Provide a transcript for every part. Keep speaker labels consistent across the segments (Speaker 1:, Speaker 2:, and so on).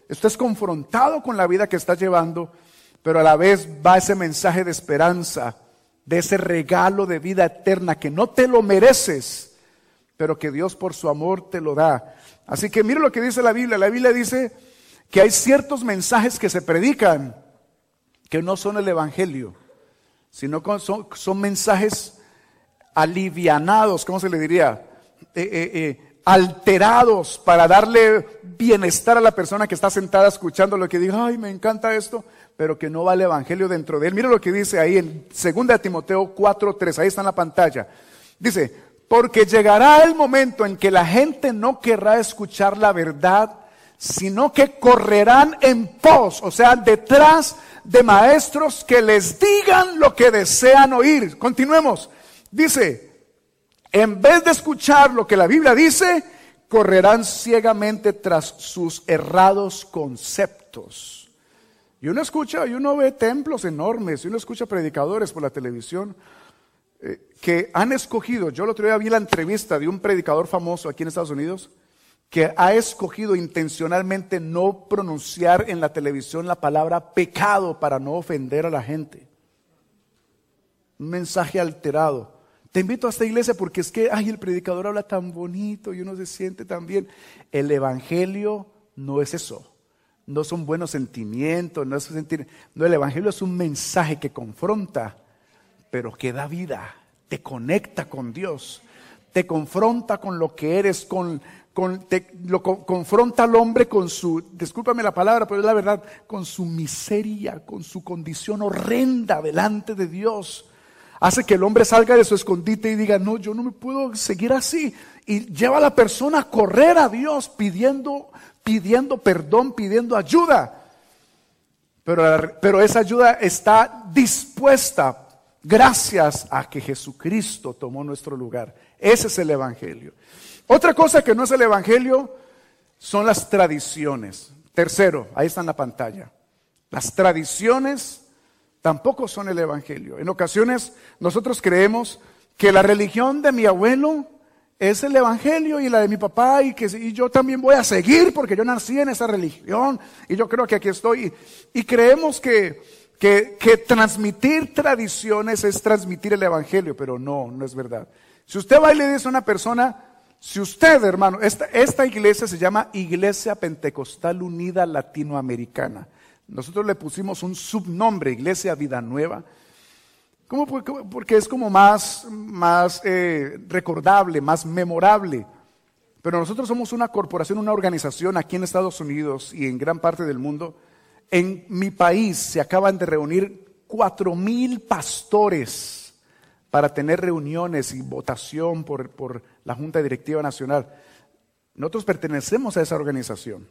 Speaker 1: Usted es confrontado con la vida que está llevando, pero a la vez va ese mensaje de esperanza, de ese regalo de vida eterna que no te lo mereces, pero que Dios por su amor te lo da. Así que mire lo que dice la Biblia. La Biblia dice que hay ciertos mensajes que se predican que no son el evangelio, sino que son mensajes alivianados, ¿cómo se le diría? Alterados para darle bienestar a la persona que está sentada escuchando lo que diga, ay, me encanta esto, pero que no va el evangelio dentro de él. Mira lo que dice ahí en 2 Timoteo 4:3, ahí está en la pantalla. Dice, porque llegará el momento en que la gente no querrá escuchar la verdad, sino que correrán en pos, o sea, detrás de maestros que les digan lo que desean oír. Continuemos. Dice, en vez de escuchar lo que la Biblia dice, correrán ciegamente tras sus errados conceptos. Y uno escucha, y uno ve templos enormes, y uno escucha predicadores por la televisión que han escogido. Yo el otro día vi la entrevista de un predicador famoso aquí en Estados Unidos que ha escogido intencionalmente no pronunciar en la televisión la palabra pecado para no ofender a la gente. Un mensaje alterado. Te invito a esta iglesia porque es que, ay, el predicador habla tan bonito y uno se siente tan bien. El evangelio no es eso. No son buenos sentimientos, no es sentir. No, el evangelio es un mensaje que confronta, pero que da vida, te conecta con Dios, te confronta con lo que eres, confronta al hombre con su, discúlpame la palabra, pero es la verdad, con su miseria, con su condición horrenda delante de Dios. Hace que el hombre salga de su escondite y diga, no, yo no me puedo seguir así. Y lleva a la persona a correr a Dios pidiendo perdón, pidiendo ayuda. Pero esa ayuda está dispuesta gracias a que Jesucristo tomó nuestro lugar. Ese es el evangelio. Otra cosa que no es el evangelio son las tradiciones. Tercero, ahí está en la pantalla. Las tradiciones tampoco son el evangelio. En ocasiones nosotros creemos que la religión de mi abuelo es el evangelio y la de mi papá y yo también voy a seguir porque yo nací en esa religión y yo creo que aquí estoy. Y creemos que transmitir tradiciones es transmitir el evangelio, pero no es verdad. Si usted va y le dice a una persona, si usted, hermano, esta iglesia se llama Iglesia Pentecostal Unida Latinoamericana. Nosotros le pusimos un subnombre, Iglesia Vida Nueva, porque es como más recordable, más memorable. Pero nosotros somos una corporación, una organización aquí en Estados Unidos y en gran parte del mundo. En mi país se acaban de reunir 4,000 pastores para tener reuniones y votación por la Junta Directiva Nacional. Nosotros pertenecemos a esa organización.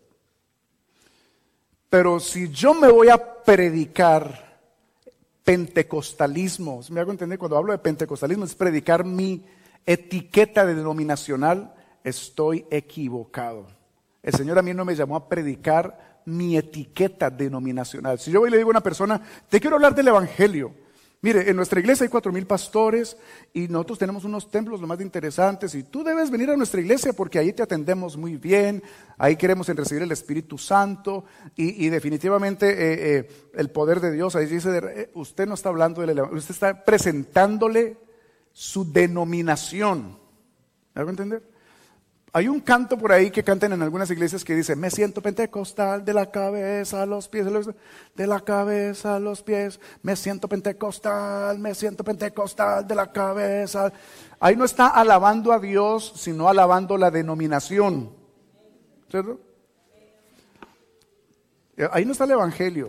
Speaker 1: Pero si yo me voy a predicar pentecostalismo, ¿me hago entender? Cuando hablo de pentecostalismo es predicar mi etiqueta denominacional, estoy equivocado. El Señor a mí no me llamó a predicar mi etiqueta denominacional. Si yo voy y le digo a una persona, te quiero hablar del evangelio. Mire, en nuestra iglesia hay 4,000 pastores y nosotros tenemos unos templos lo más interesantes y tú debes venir a nuestra iglesia porque ahí te atendemos muy bien, ahí queremos recibir el Espíritu Santo y definitivamente el poder de Dios. Ahí dice, usted no está hablando del evangelio, usted está presentándole su denominación. ¿Me hago entender? Hay un canto por ahí que cantan en algunas iglesias que dice, me siento pentecostal de la cabeza a los pies, de la cabeza a los pies, me siento pentecostal de la cabeza. Ahí no está alabando a Dios, sino alabando la denominación. ¿Cierto? Ahí no está el evangelio.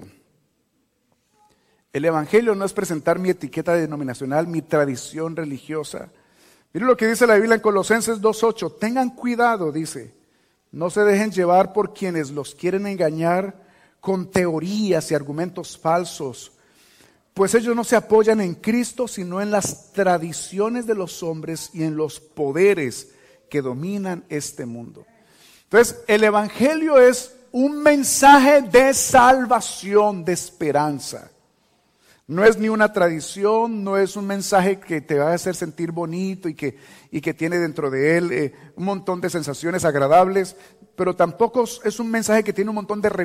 Speaker 1: El evangelio no es presentar mi etiqueta denominacional, mi tradición religiosa. Mire lo que dice la Biblia en Colosenses 2:8. Tengan cuidado, dice. No se dejen llevar por quienes los quieren engañar con teorías y argumentos falsos. Pues ellos no se apoyan en Cristo, sino en las tradiciones de los hombres y en los poderes que dominan este mundo. Entonces, el evangelio es un mensaje de salvación, de esperanza. No es ni una tradición, no es un mensaje que te va a hacer sentir bonito y que tiene dentro de él un montón de sensaciones agradables, pero tampoco es un mensaje que tiene un montón de